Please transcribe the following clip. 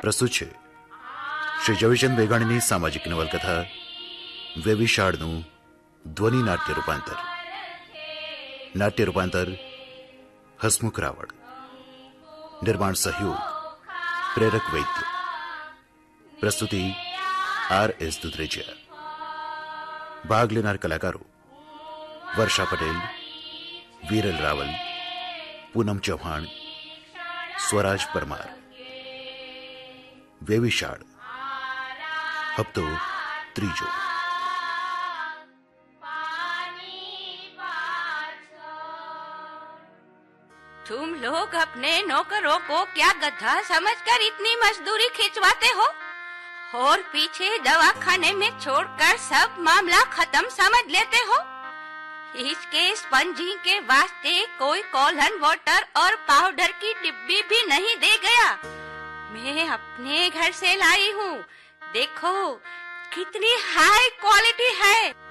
પ્રસ્તુત છે શ્રી જયચંદ વેગાણીની સામાજિક નવલકથા વેવિશાળનું ધ્વનિ નાટ્ય રૂપાંતર. નાટ્ય રૂપાંતર હસમુખ રાવળ. નિર્માણ સહયોગ પ્રેરક વૈદ્ય. પ્રસ્તુતિ R.S. દુધરેજિયા. ભાગ લેનાર કલાકારો વર્ષા પટેલ, વિરલ રાવલ, પૂનમ ચૌહાણ, સ્વરાજ પરમાર. વેવિશાળ હપ્તો ત્રીજો. तुम लोग अपने नौकरों को क्या गधा समझकर इतनी मजदूरी खिंचवाते हो और पीछे दवाखाने में छोड़कर सब मामला खत्म समझ लेते हो? इसके स्पंजी के वास्ते कोई कॉलन वाटर और पाउडर की डिब्बी भी नहीं दे गया. मैं अपने घर से लाई हूँ. देखो कितनी हाई क्वालिटी है.